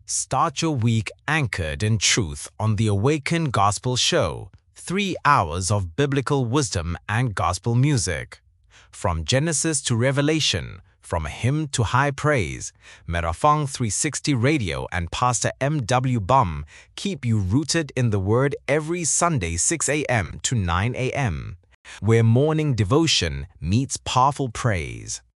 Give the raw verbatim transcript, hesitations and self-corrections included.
Start your week anchored in truth on the Awaken Gospel Show. Three hours of biblical wisdom and gospel music. From Genesis to Revelation, from hymn to high praise, Merafong three sixty Radio and Pastor M W Bum keep you rooted in the Word every Sunday six a m to nine a m, where morning devotion meets powerful praise.